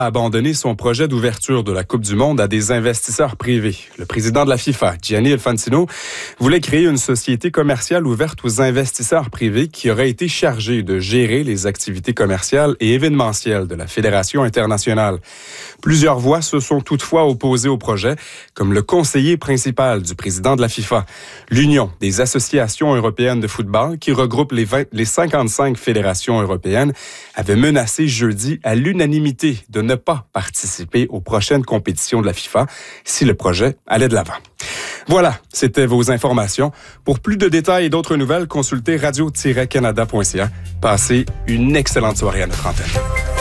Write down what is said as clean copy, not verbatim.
a abandonné son projet d'ouverture de la Coupe du Monde à des investisseurs privés. Le président de la FIFA, Gianni Infantino, voulait créer une société commerciale ouverte aux investisseurs privés qui aurait été chargée de gérer les activités commerciales et événementielles de la Fédération internationale. Plusieurs voix se sont toutefois opposées au projet, comme le conseiller principal du président de la FIFA. L'Union des associations européennes de football, qui regroupe les 55 fédérations européennes, avait menacé jeudi à l'unanimité de ne pas participer aux prochaines compétitions de la FIFA si le projet allait de l'avant. Voilà, c'était vos informations. Pour plus de détails et d'autres nouvelles, consultez radio-canada.ca. Passez une excellente soirée à notre antenne.